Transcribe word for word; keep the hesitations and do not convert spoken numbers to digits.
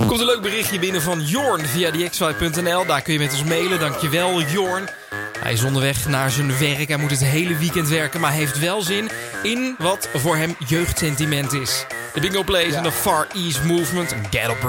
Komt een leuk berichtje binnen van Jorn via die x y punt n l. Daar kun je met ons mailen. Dankjewel, Jorn. Hij is onderweg naar zijn werk. Hij moet het hele weekend werken, maar heeft wel zin in wat voor hem jeugdsentiment is. De Bingo Plays en de Far East Movement. Get Up